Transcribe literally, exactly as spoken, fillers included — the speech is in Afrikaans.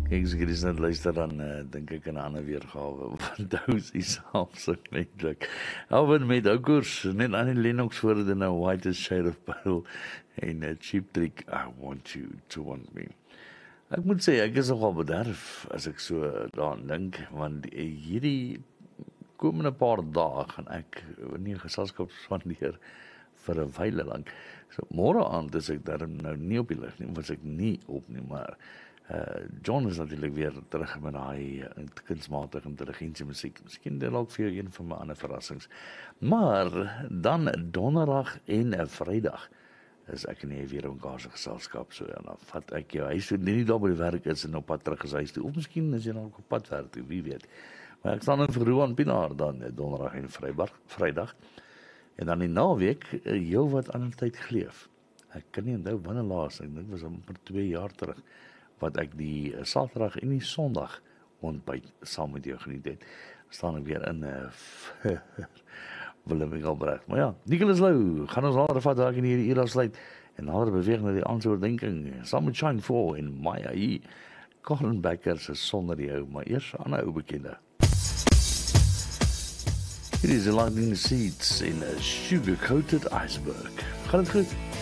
Kijk, as ek hierdie net luister, dan uh, dink ek aan 'n ander weergawe, want hou is selfs ook netlik. Alwen met ou koers, net aan die Lennox woorde nou, white shade of pale, en 'n cheap trick, I want you to want me. Ek moet sê, ek is nogal bederf, as ek so daaraan dink, want hierdie komende paar dae gaan ek nie 'n geselskap spandeer vir 'n wyle lank. So môre aand is ek darm nou nie op die lig nie, was ek nie op nie, maar uh, John is natuurlik weer terug met daai uh, kunsmatige intelligensie musiek. Miskien dalk vir jou een van my ander verrassings. Maar dan donderdag en 'n Vrydag is ek nie weer in mekaar se geselskap, so ja, dan vat ek jou huis toe, nie daar by die werk is en op pad terug is huis toe, of miskien is jy nog op pad werk toe, wie weet. Maar ek staan in vir Roan Pinaar dan donderdag en Vrydag, Vrydag. En dan die naweek, heel wat ander tyd geleef. Ek kan nie onthou wanneer laas, ek dink was amper twee jaar terug, wat ek die Saterdag en die Sondag ontbyt saam met jou geniet het. Staan ek weer in uh, Willem Engelbrecht. Maar ja, Nicholas Lou, gaan ons later vat daar in hierdie uur afsluit, en later beweeg na die antwoorddenking, saam met Shine four en Maya hier, Colin Becker se Sonder Jou, maar eers aan 'n ou bekende. It is a Lightning Seeds in a sugar-coated iceberg. Gaat het goed?